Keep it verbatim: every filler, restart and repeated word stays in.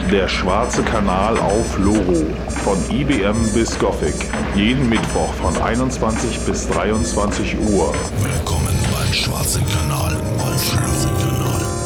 Der schwarze Kanal auf Loro. Von I B M bis Gothic. Jeden Mittwoch von einundzwanzig bis dreiundzwanzig Uhr. Willkommen beim Schwarzen Kanal auf Schwarzen Kanal.